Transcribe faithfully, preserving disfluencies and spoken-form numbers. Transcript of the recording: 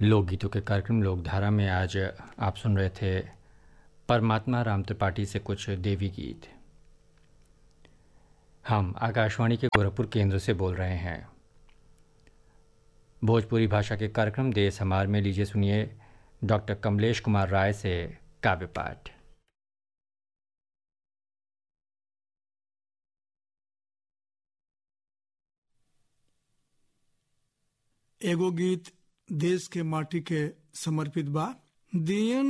लोकगीतों के कार्यक्रम लोकधारा में आज आप सुन रहे थे परमात्मा राम त्रिपाठी से कुछ देवी गीत। हम आकाशवाणी के गोरखपुर केंद्र से बोल रहे हैं। भोजपुरी भाषा के कार्यक्रम देश हमार में लीजिए सुनिए डॉक्टर कमलेश कुमार राय से काव्य पाठ। एगो गीत देश के माटी के समर्पित बा। दियन